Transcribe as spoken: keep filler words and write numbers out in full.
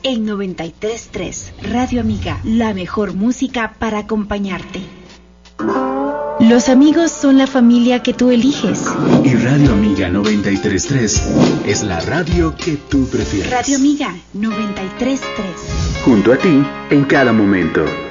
en noventa y tres punto tres. Radio Amiga, la mejor música para acompañarte. Los amigos son la familia que tú eliges. Y Radio Amiga noventa y tres punto tres es la radio que tú prefieres. Radio Amiga noventa y tres punto tres. Junto a ti en cada momento.